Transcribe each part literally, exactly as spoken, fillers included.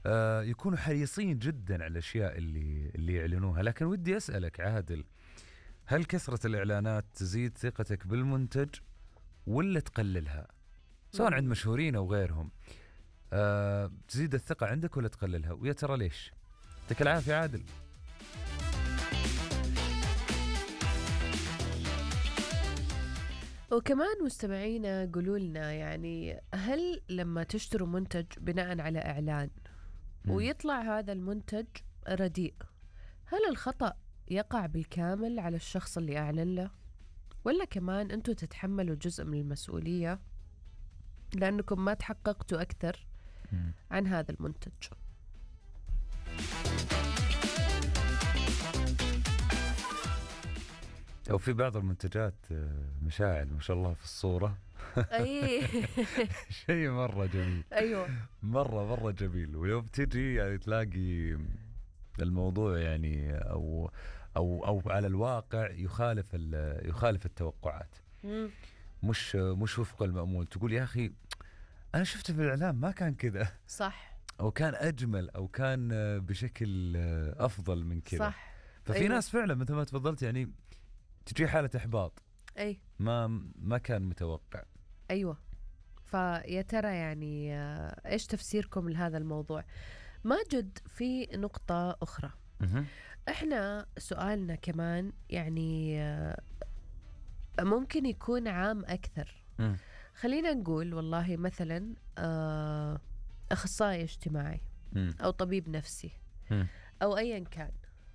آه يكونوا حريصين جدا على الأشياء اللي اللي يعلنوها. لكن ودي أسألك عادل، هل كثرة الإعلانات تزيد ثقتك بالمنتج ولا تقللها؟ سواء عند مشهورين أو غيرهم، آه تزيد الثقة عندك ولا تقللها؟ ويا ترى ليش؟ يعطيك العافية عادل. وكمان مستمعينا قولوا لنا، يعني هل لما تشتروا منتج بناء على إعلان ويطلع هذا المنتج رديء، هل الخطأ يقع بالكامل على الشخص اللي أعلن له، ولا كمان أنتوا تتحملوا جزء من المسؤولية لأنكم ما تحققتوا أكثر عن هذا المنتج؟ أو في بعض المنتجات مشاعل ما شاء الله في الصورة أي شيء مرة جميل. أيوة مرة مرة جميل، ولو بتجي يعني تلاقي الموضوع يعني أو أو أو على الواقع يخالف يخالف التوقعات، مش مش وفق المأمول. تقول يا أخي أنا شفته في الإعلان ما كان كذا، صح، أو كان أجمل أو كان بشكل أفضل من كذا، صح. ففي أيوة. ناس فعلا مثل ما تفضلت يعني تجي حالة إحباط، أي ما ما كان متوقع. أيوة. فيا ترى يعني إيش تفسيركم لهذا الموضوع؟ ماجد، في نقطة أخرى، إحنا سؤالنا كمان يعني ممكن يكون عام أكثر. م. خلينا نقول والله مثلا أخصائي اجتماعي م. أو طبيب نفسي م. أو أيا كان،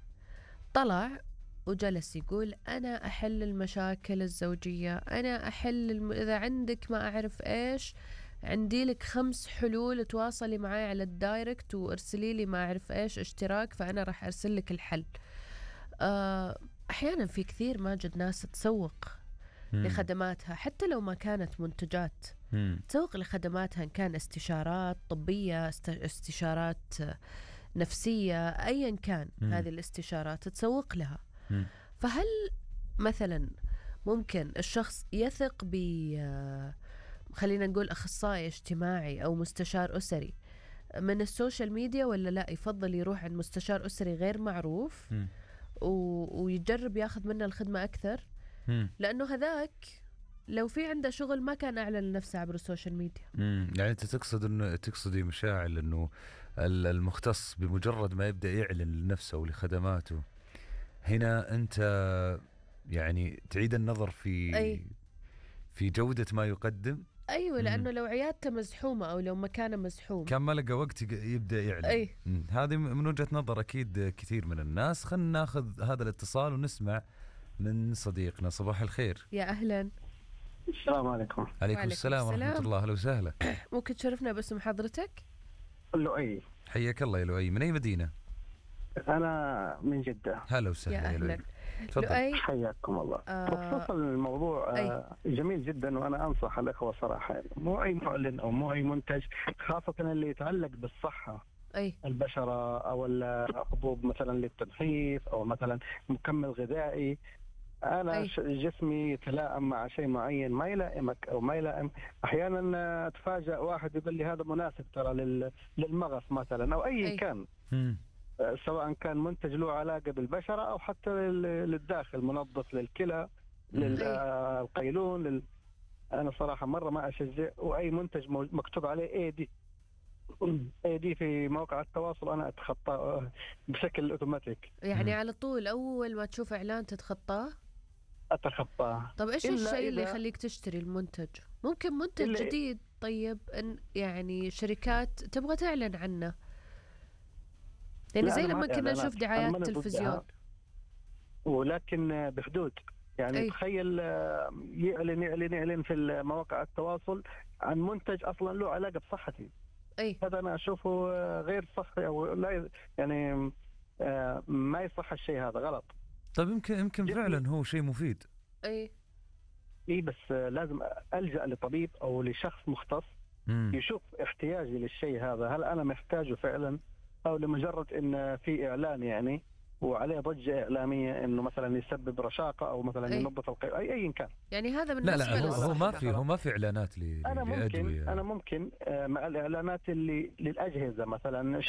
طلع وجلس يقول أنا أحل المشاكل الزوجية، أنا أحل الم... إذا عندك ما أعرف إيش عندي لك خمس حلول، تواصلي معي على الدايركت وارسلي لي ما أعرف إيش اشتراك فأنا راح أرسل لك الحل. أه أحيانا في كثير ماجد ناس تسوق مم. لخدماتها حتى لو ما كانت منتجات، مم. تسوق لخدماتها إن كان استشارات طبية، استشارات نفسية، أيا كان مم. هذه الاستشارات تسوق لها. مم. فهل مثلا ممكن الشخص يثق ب خلينا نقول أخصائي اجتماعي أو مستشار أسري من السوشيال ميديا، ولا لا يفضل يروح عند مستشار أسري غير معروف و... ويجرب ياخذ منه الخدمة أكثر؟ مم. لأنه هذاك لو في عنده شغل ما كان أعلن لنفسه عبر السوشيال ميديا. مم. يعني أنت تقصد إنه تقصدي مشاعل إنه المختص بمجرد ما يبدأ يعلن لنفسه ولخدماته، هنا أنت يعني تعيد النظر في أي. في جودة ما يقدم. أيوة، لأنه لو عيادته مزحومة أو لو مكانه مزحوم كان ما لقى وقت يبدأ يعلن. أي. هذه من وجهة نظر أكيد كثير من الناس. خلنا ناخذ هذا الاتصال ونسمع من صديقنا. صباح الخير. يا أهلا. السلام عليكم. عليكم السلام ورحمة الله. أهلا وسهلا. ممكن تشرفنا باسم حضرتك؟ لؤي. حياك الله يا لؤي. من أي مدينة؟ أنا من جدة. هلا وسهلا يا لؤي. تفضل. حياكم الله. بخصوص الموضوع آه جميل جدا، وأنا أنصح الأخوة صراحة مو أي معلن أو مو أي منتج، خاصة اللي يتعلق بالصحة أي. البشرة أو الحبوب مثلا للتنحيف أو مثلا مكمل غذائي. أنا أي. جسمي يتلائم مع شيء معين ما يلائمك أو ما يلائم. أحيانا أتفاجأ واحد يقول لي هذا مناسب ترى للمغص مثلا أو أي, أي. كان م. سواء كان منتج له علاقة بالبشرة أو حتى للداخل، منظف للكلى للقيلون لل... أنا صراحة مرة ما أشجع، وأي منتج مكتوب عليه اي دي اي دي في موقع التواصل أنا أتخطاه بشكل أوتوماتيك. يعني على طول أول ما تشوف إعلان تتخطاه؟ أتخطاه. طب إيش الشيء اللي يخليك تشتري المنتج؟ ممكن منتج جديد طيب إن يعني شركات تبغى تعلن عنه، يعني زي لما كنا نشوف دعايات تلفزيون، ولكن بحدود. يعني أي. تخيل يعلن يعلن يعلن في مواقع التواصل عن منتج أصلا له علاقة بصحتي. أي. هذا أنا أشوفه غير صحي أو لا، يعني ما يصح الشيء هذا، غلط. طيب يمكن يمكن فعلا هو شيء مفيد. أي. إيه بس لازم ألجأ لطبيب أو لشخص مختص مم. يشوف احتياجي للشيء هذا، هل أنا محتاجه فعلا أو لمجرد إن في إعلان يعني وعليه ضجة إعلامية إنه مثلا يسبب رشاقة أو مثلا أي. ينظف القيء أي أي كان. يعني هذا بالنسبة لا لا هو, هو ما في هو ما في إعلانات ل أنا ممكن أنا ممكن مع الإعلانات اللي للأجهزة مثلا